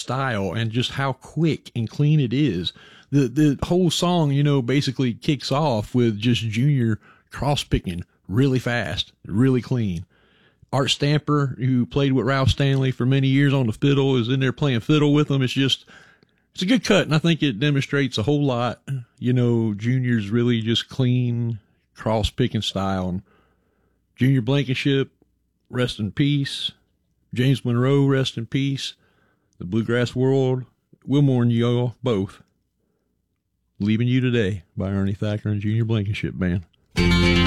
style and just how quick and clean it is. The whole song, you know, basically kicks off with just Junior cross picking really fast, really clean. Art Stamper, who played with Ralph Stanley for many years on the fiddle, is in there playing fiddle with him. It's a good cut, and I think it demonstrates a whole lot. You know, Junior's really just clean cross picking style. And Junior Blankenship, rest in peace. James Monroe, rest in peace. The bluegrass world will mourn you all both. Leaving You Today by Ernie Thacker and Junior Blankenship Band.